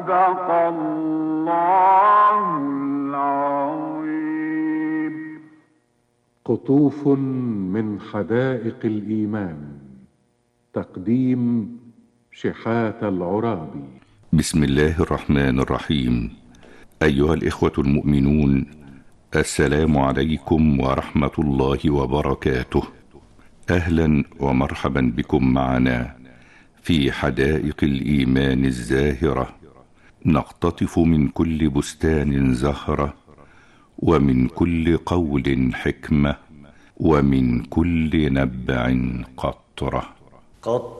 صدق الله العظيم. قطوف من حدائق الإيمان. تقديم شحاتة العرابي. بسم الله الرحمن الرحيم. أيها الإخوة المؤمنون، السلام عليكم ورحمة الله وبركاته. أهلا ومرحبا بكم معنا في حدائق الإيمان الزاهرة، نقتطف من كل بستان زهرة، ومن كل قول حكمة، ومن كل نبع قطرة.